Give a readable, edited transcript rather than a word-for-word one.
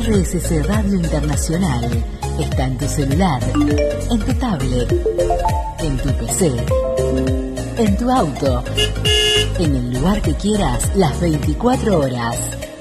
RSC Radio Internacional está en tu celular, en tu tablet, en tu PC, en tu auto, en el lugar que quieras, las 24 horas.